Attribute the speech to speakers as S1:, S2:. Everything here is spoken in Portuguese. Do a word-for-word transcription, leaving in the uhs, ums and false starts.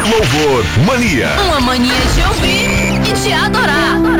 S1: Louvor Mania.
S2: Uma mania de ouvir e de adorar.